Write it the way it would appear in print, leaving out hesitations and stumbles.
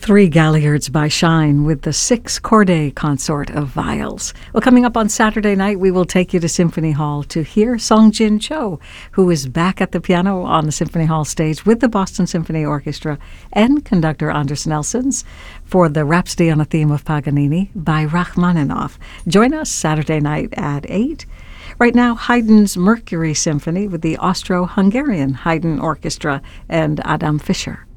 Three Galliards by Shine with the Six Corday Consort of Viols. Well, coming up on Saturday night, we will take you to Symphony Hall to hear Song Jin Cho, who is back at the piano on the Symphony Hall stage with the Boston Symphony Orchestra and conductor Anders Nelsons for the Rhapsody on a Theme of Paganini by Rachmaninoff. Join us Saturday night at 8. Right now, Haydn's Mercury Symphony with the Austro-Hungarian Haydn Orchestra and Adam Fischer.